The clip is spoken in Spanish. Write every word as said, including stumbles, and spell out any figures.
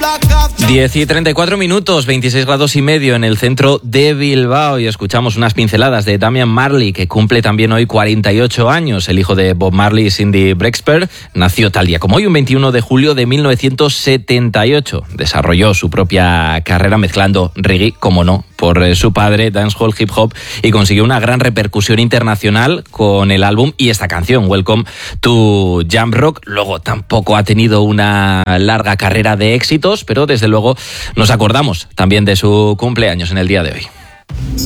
diez y treinta y cuatro minutos, veintiséis grados y medio en el centro de Bilbao, y escuchamos unas pinceladas de Damian Marley, que cumple también hoy cuarenta y ocho años. El hijo de Bob Marley y Cindy Brexper nació tal día como hoy, un veintiuno de julio de mil novecientos setenta y ocho. Desarrolló su propia carrera mezclando reggae, como no, por su padre, dancehall, hip hop, y consiguió una gran repercusión internacional con el álbum y esta canción, Welcome to Jam Rock. Luego tampoco ha tenido una larga carrera de éxitos, pero desde luego nos acordamos también de su cumpleaños en el día de hoy.